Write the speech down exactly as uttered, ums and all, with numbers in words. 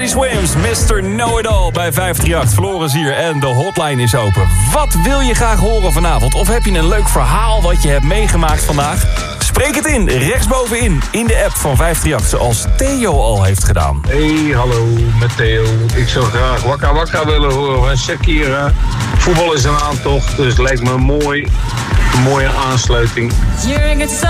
Tennessee Swims, mister Know-It-All bij vijf drie acht. Floris hier en de hotline is open. Wat wil je graag horen vanavond? Of heb je een leuk verhaal wat je hebt meegemaakt vandaag? Spreek het in, rechtsbovenin, in de app van vijf drie acht, zoals Theo al heeft gedaan. Hey, hallo, met Theo. Ik zou graag Wakka Wakka willen horen van Shakira. Voetbal is een aantocht, dus het lijkt me mooi. Een mooie aansluiting.